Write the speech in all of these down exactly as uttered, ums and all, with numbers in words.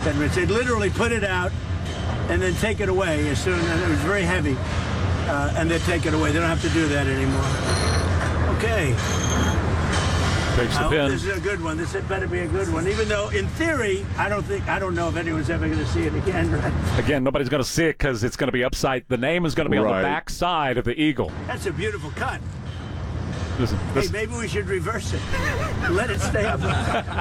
ten minutes. They'd literally put it out and then take it away as soon as it was very heavy, uh, and they'd take it away. They don't have to do that anymore. Okay. Takes the I pin. hope this is a good one. This had better be a good one. Even though, in theory, I don't think I don't know if anyone's ever going to see it again. Again, nobody's going to see it because it's going to be upside. The name is going to be Right. on the back side of the eagle. That's a beautiful cut. Listen, this, Hey, maybe we should reverse it. Let it stay up.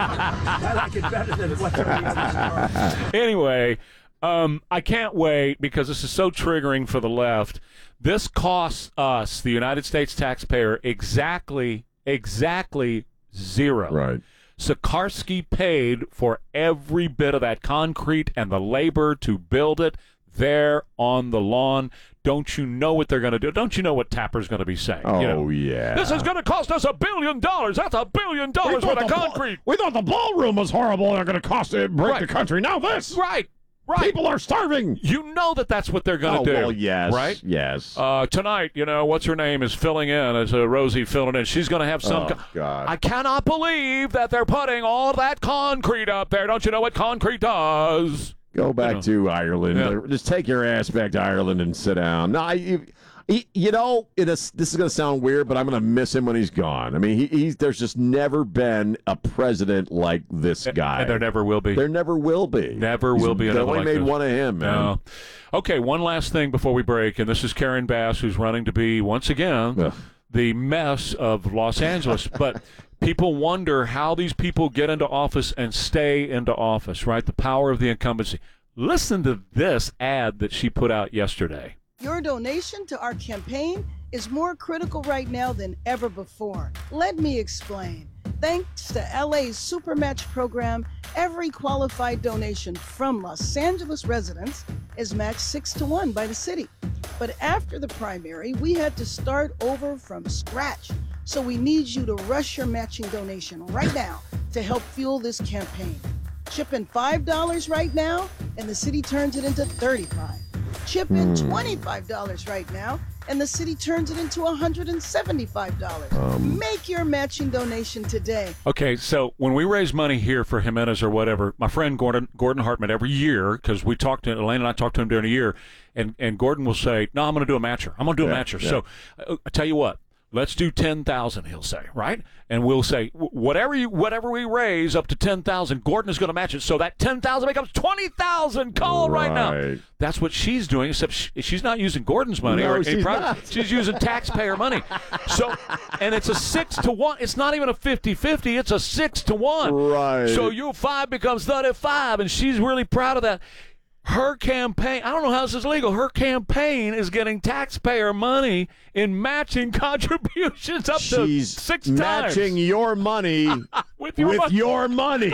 I like it better than what's already on the score. Anyway, um, I can't wait because this is so triggering for the left. This costs us, the United States taxpayer, exactly, exactly zero. Right. Sikorsky paid for every bit of that concrete and the labor to build it there on the lawn. Don't you know what they're going to do? Don't you know what Tapper's going to be saying? Oh, you know, yeah. This is going to cost us a billion dollars. That's a billion dollars worth of concrete. We thought the ballroom was horrible and going to cost it, break Right. the country. Now this. Right, right. People are starving. You know that that's what they're going Oh, to do. well, yes. Right? Yes. Uh, tonight, you know, what's her name is filling in as uh, Rosie filling in. She's going to have some. Oh, co- God. I cannot believe that they're putting all that concrete up there. Don't you know what concrete does? Go back you know. to Ireland. Yeah. Just take your ass back to Ireland and sit down. No, I, you, you know, it is, this is going to sound weird, but I'm going to miss him when he's gone. I mean, he, he's there's just never been a president like this guy. And there never will be. There never will be. Never He's- will be They another only like made this. one of him, man. No. Okay, one last thing before we break, and this is Karen Bass, who's running to be, once again, Ugh. the mess of Los Angeles. But people wonder how these people get into office and stay into office, right? The power of the incumbency. Listen to this ad that she put out yesterday. Your donation to our campaign is more critical right now than ever before. Let me explain. Thanks to L A's Supermatch program, every qualified donation from Los Angeles residents is matched six to one by the city. But after the primary, we had to start over from scratch. So we need you to rush your matching donation right now to help fuel this campaign. Chip in five dollars right now, and the city turns it into thirty-five dollars. Chip in twenty-five dollars right now, and the city turns it into one hundred seventy-five dollars. Um. Make your matching donation today. Okay, so when we raise money here for Jimenez or whatever, my friend Gordon Gordon Hartman every year, because we talked to Elaine and I talked to him during the year, and, and Gordon will say, no, I'm going to do a matcher. I'm going to do a Yeah, matcher. yeah. So uh, I tell you what, let's do ten thousand, he'll say, right? And we'll say, "Wh- whatever you, whatever we raise up to ten thousand, Gordon is going to match it. So that ten thousand becomes twenty thousand. Call right. now. Right. That's what she's doing, except she, she's not using Gordon's money. No, or any she's private- not. She's using taxpayer money. So, and it's a six to one. It's not even a fifty-fifty. It's a six to one. Right. So your five becomes thirty-five, and she's really proud of that. Her campaign, I don't know how this is legal. Her campaign is getting taxpayer money in matching contributions up She's to six matching times. your money With your with money. your money.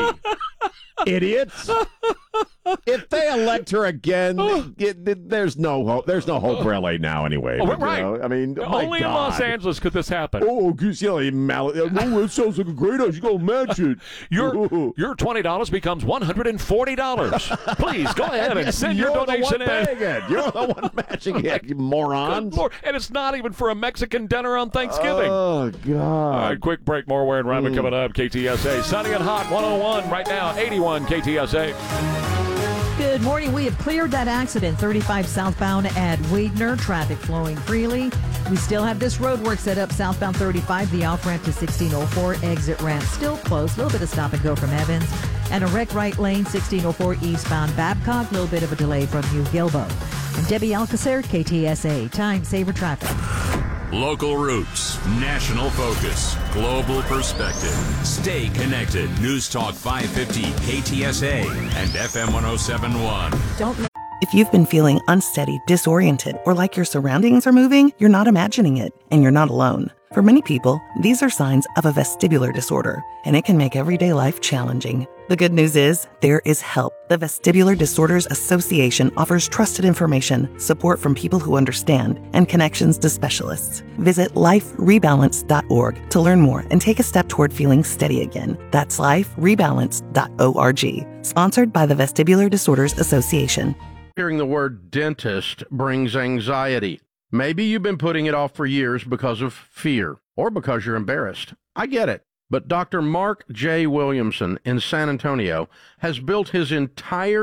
Idiots. If they elect her again, it, it- there's no hope. There's no hope for L A now anyway. Oh, But, you right. know, I mean, my Only in God. Los Angeles could this happen. Oh, because you know, mal- oh, it sounds like a great idea. You go match it. Your your twenty dollars becomes one hundred and forty dollars. Please go ahead and send your You're donation the one in. paying it. You're the one matching it, you moron. Good Lord. And it's not even for a Mexican dinner on Thanksgiving. Oh, God. All right, quick break. More Ware and Ryman coming up. K T S A. Sunny and hot. one oh one right now. eighty-one K T S A. Good morning. We have cleared that accident, thirty-five southbound at Weidner. Traffic flowing freely. We still have this road work set up southbound thirty-five, the off-ramp to sixteen oh four, exit ramp still closed. A little bit of stop and go from Evans. And a wreck right lane, sixteen oh four eastbound Babcock. A little bit of a delay from New Gilbo. I'm Debbie Alcacer, K T S A. Time saver traffic. Local roots, national focus, global perspective. Stay connected. News Talk five fifty K T S A and F M one oh seven point one. Don't If you've been feeling unsteady, disoriented, or like your surroundings are moving, you're not imagining it, and you're not alone. For many people, these are signs of a vestibular disorder, and it can make everyday life challenging. The good news is, there is help. The Vestibular Disorders Association offers trusted information, support from people who understand, and connections to specialists. Visit life rebalance dot org to learn more and take a step toward feeling steady again. That's life rebalance dot org. Sponsored by the Vestibular Disorders Association. Hearing the word dentist brings anxiety. Maybe you've been putting it off for years because of fear or because you're embarrassed. I get it. But Doctor Mark J. Williamson in San Antonio has built his entire